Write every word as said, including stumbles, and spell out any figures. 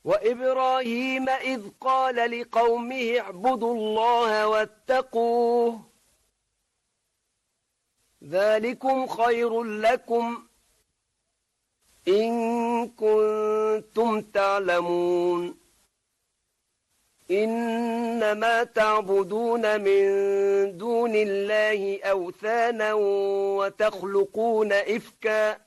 وإبراهيم إذ قال لقومه اعبدوا الله واتقوه ذلكم خير لكم إن كنتم تعلمون إنما تعبدون من دون الله أوثانا وتخلقون إفكا